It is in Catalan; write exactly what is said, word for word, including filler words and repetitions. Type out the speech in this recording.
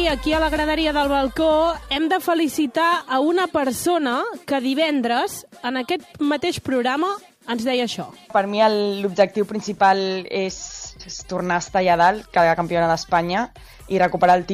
avui, aquí a la graderia del balcó, hem de felicitar a una persona que divendres, en aquest mateix programa, ens deia això. Per mi l'objectiu principal és, és tornar a estar allà dalt, cada campiona d'Espanya, i recuperar el